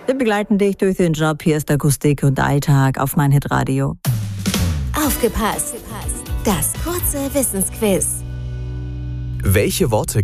Wir begleiten dich durch den Job. Hier ist Akustik und Alltag auf meinHit-Radio. Aufgepasst! Das kurze Wissensquiz. Welche Worte